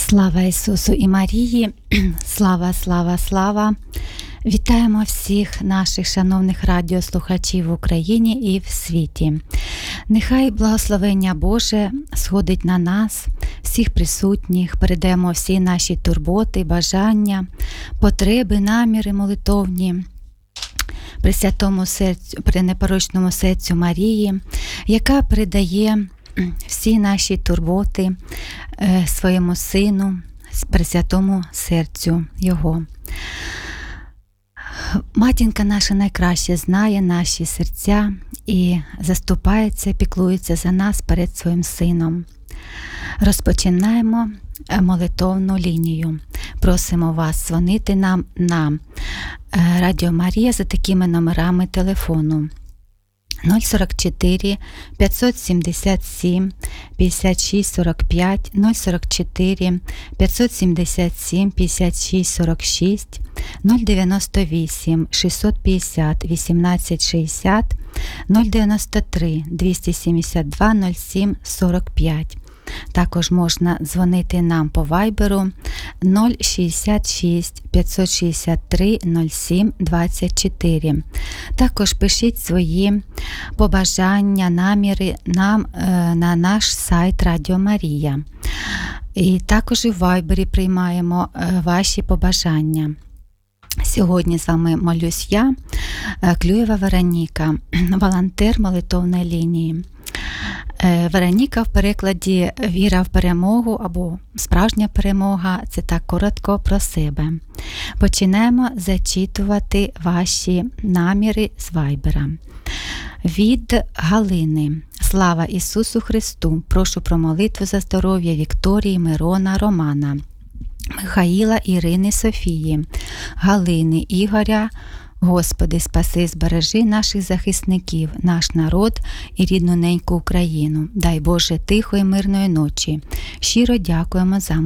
Слава Ісусу і Марії, слава, слава, слава! Вітаємо всіх наших шановних радіослухачів в Україні і в світі. Нехай благословення Боже сходить на нас, всіх присутніх, передаємо всі наші турботи, бажання, потреби, наміри молитовні Пресвятому серцю, пренепорочному серцю Марії, яка передає всі наші турботи своєму Сину, Пресвятому серцю Його. Матінка наша найкраще знає наші серця і заступається, піклується за нас перед своїм Сином. Розпочинаємо молитовну лінію. Просимо вас дзвонити нам на Радіо Марія за такими номерами телефону: 044 577 56 45, 044 577 56 46, 098 650 18 60, 093 272 07 45. Також можна дзвонити нам по вайберу 066 563 07 24. Також пишіть свої побажання, наміри нам на наш сайт Радіо Марія. І також і в вайбері приймаємо ваші побажання. Сьогодні з вами молюсь я, Клюєва Вероніка, волонтер молитовної лінії. Вероніка в перекладі «Віра в перемогу» або «Справжня перемога» – це так коротко про себе. Починаємо зачитувати ваші наміри з вайбера. Від Галини. Слава Ісусу Христу! Прошу про молитву за здоров'я Вікторії, Мирона, Романа, Михаїла, Ірини, Софії, Галини, Ігоря. Господи, спаси, збережи наших захисників, наш народ і рідну неньку Україну. Дай Боже тихої, мирної ночі. Щиро дякуємо за